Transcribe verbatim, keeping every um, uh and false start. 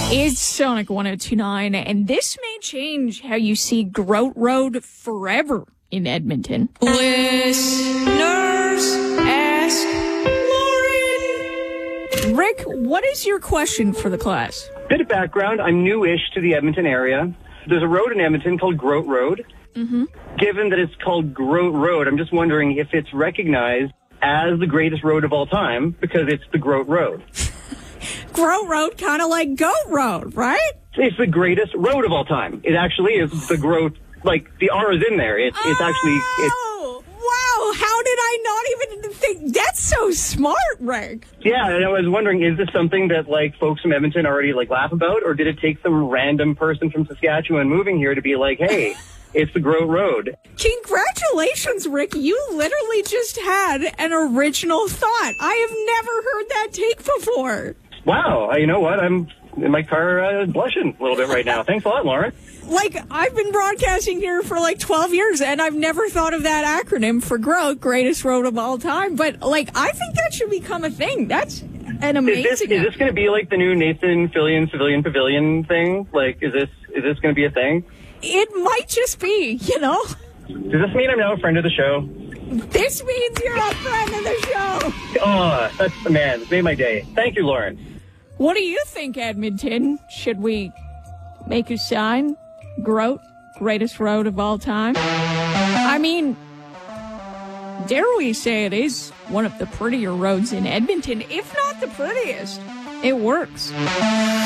It's Sonic one oh two point nine, and this may change how you see Groat Road forever in Edmonton. Listeners ask Lauren. Rick, what is your question for the class? Bit of background. I'm new-ish to the Edmonton area. There's a road in Edmonton called Groat Road. Mm-hmm. Given that it's called Groat Road, I'm just wondering if it's recognized as the greatest road of all time because it's the Groat Road. Groat Road, kind of like Goat Road, right? It's the greatest road of all time. It actually is the Groat, like, the R is in there. It, it's actually... It's, Oh, wow. How did I not even think? That's so smart, Rick. yeah, and I was wondering, is this something that, like, folks from Edmonton already, like, laugh about? Or did it take some random person from Saskatchewan moving here to be like, hey, it's the Groat Road? Congratulations, Rick. You literally just had an original thought. I have never heard that take before. Wow, you know what? I'm in my car uh, blushing a little bit right now. Thanks a lot, Lauren. Like, I've been broadcasting here for like twelve years, and I've never thought of that acronym for GROAT, greatest road of all time. But, like, I think that should become a thing. That's an amazing... Is this, is this going to be like the new Nathan Fillion Civilian Pavilion thing? Like, is this is this going to be a thing? It might just be, you know? Does this mean I'm now a friend of the show? This means you're a friend of the show. Oh, that's, man, it's made my day. Thank you, Lauren. What do you think, Edmonton? Should we make a sign? Groat, greatest road of all time? I mean, dare we say it is one of the prettier roads in Edmonton, if not the prettiest. It works.